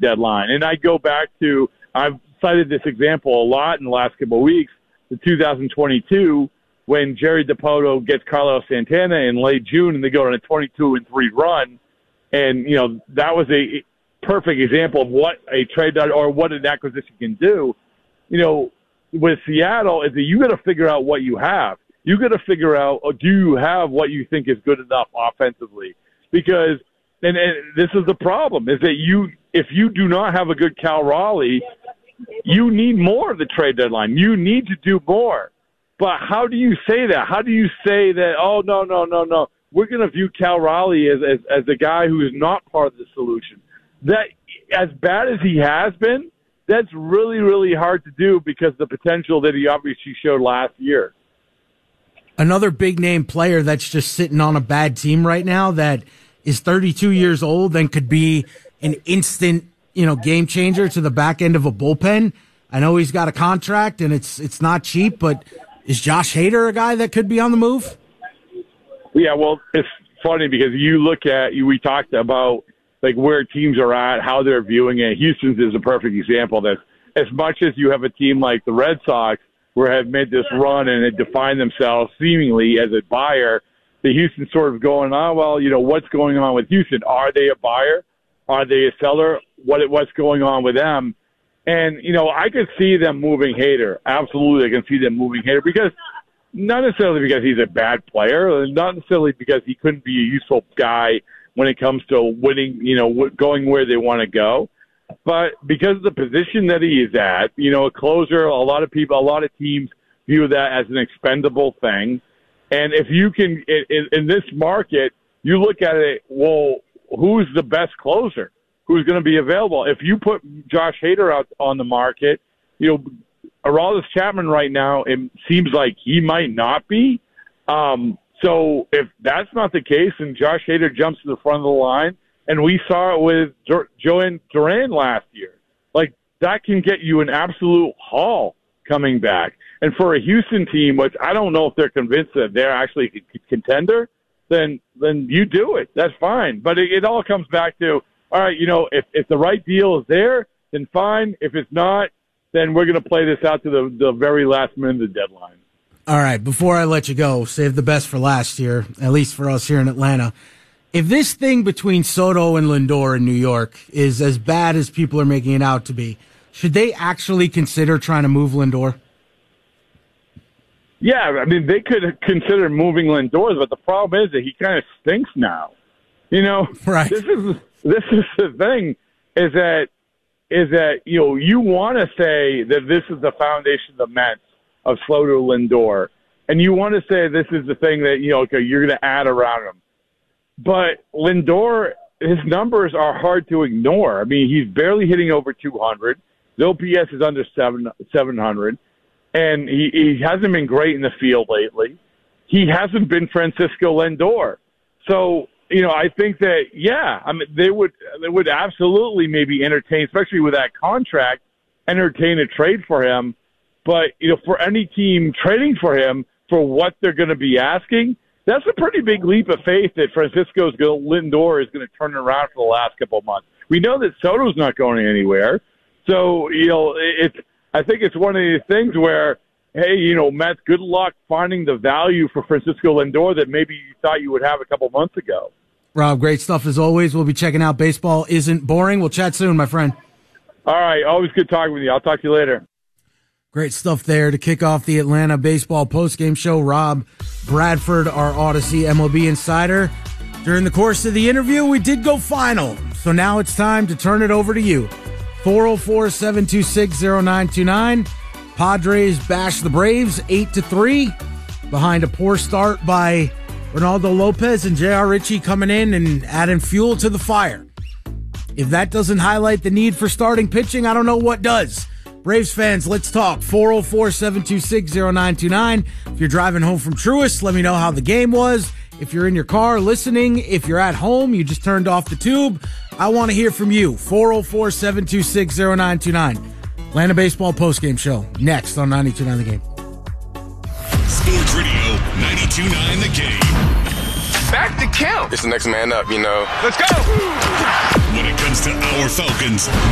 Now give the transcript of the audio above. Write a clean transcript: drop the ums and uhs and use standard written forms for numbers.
deadline. And I go back to, I've cited this example a lot in the last couple of weeks, the 2022, when Jerry Dipoto gets Carlos Santana in late June and they go on a 22-3 run. And, that was a perfect example of what a trade or what an acquisition can do. With Seattle, is that you got to figure out what you have. You got to figure out, do you have what you think is good enough offensively? Because, and this is the problem, is that if you do not have a good Cal Raleigh, you need more of the trade deadline. You need to do more. But how do you say that? How do you say that, oh, no, we're going to view Cal Raleigh as a guy who is not part of the solution? That, as bad as he has been, that's really, really hard to do because of the potential that he obviously showed last year. Another big-name player that's just sitting on a bad team right now that is 32 years old and could be an instant, game changer to the back end of a bullpen. I know he's got a contract and it's not cheap, but is Josh Hader a guy that could be on the move? Yeah, well, it's funny because we talked about like where teams are at, how they're viewing it. Houston's is a perfect example of this. As much as you have a team like the Red Sox where have made this run and have defined themselves seemingly as a buyer, the Houston sort of going, what's going on with Houston? Are they a buyer? Are they a seller? What's going on with them? And, I could see them moving Hader. Absolutely, I can see them moving Hader because not necessarily because he's a bad player, not necessarily because he couldn't be a useful guy when it comes to winning, going where they want to go. But because of the position that he is at, a closer, a lot of teams view that as an expendable thing. And if you can, in this market, you look at it, well, who's the best closer? Who's going to be available? If you put Josh Hader out on the market, Aroldis Chapman right now, it seems like he might not be. So if that's not the case, and Josh Hader jumps to the front of the line, and we saw it with Joan Duran last year, like that can get you an absolute haul coming back. And for a Houston team, which I don't know if they're convinced that they're actually a contender, then you do it. That's fine. But it all comes back to, all right, if the right deal is there, then fine. If it's not, then we're going to play this out to the very last minute of the deadline. All right, before I let you go, save the best for last year, at least for us here in Atlanta. If this thing between Soto and Lindor in New York is as bad as people are making it out to be, should they actually consider trying to move Lindor? Yeah, I mean, they could consider moving Lindor, but the problem is that he kind of stinks now. Right. This is the thing, is that you want to say that this is the foundation of the Mets, of Soto Lindor, and you want to say this is the thing that you're going to add around him. But Lindor, his numbers are hard to ignore. I mean, he's barely hitting over 200. His OPS is under 700, and he hasn't been great in the field lately. He hasn't been Francisco Lindor. So, I think that, they would absolutely maybe entertain, especially with that contract, entertain a trade for him. But, for any team trading for him for what they're going to be asking, that's a pretty big leap of faith that Lindor is going to turn around for the last couple of months. We know that Soto's not going anywhere. So, I think it's one of these things where, hey, Mets, good luck finding the value for Francisco Lindor that maybe you thought you would have a couple months ago. Rob, great stuff as always. We'll be checking out Baseball Isn't Boring. We'll chat soon, my friend. All right. Always good talking with you. I'll talk to you later. Great stuff there to kick off the Atlanta baseball postgame show. Rob Bradford, our Odyssey MLB insider. During the course of the interview, we did go final. So now it's time to turn it over to you. 404-726-0929. Padres bash the Braves 8-3 behind a poor start by Ronaldo Lopez and J.R. Ritchie coming in and adding fuel to the fire. If that doesn't highlight the need for starting pitching, I don't know what does. Braves fans, let's talk. 404-726-0929. If you're driving home from Truist, let me know how the game was. If you're in your car listening, if you're at home, you just turned off the tube, I want to hear from you. 404-726-0929. Atlanta Baseball Postgame Show, next on 92.9 The Game. Sports Radio 92.9 The Game. Back to count. It's the next man up, Let's go. When it comes to our Falcons,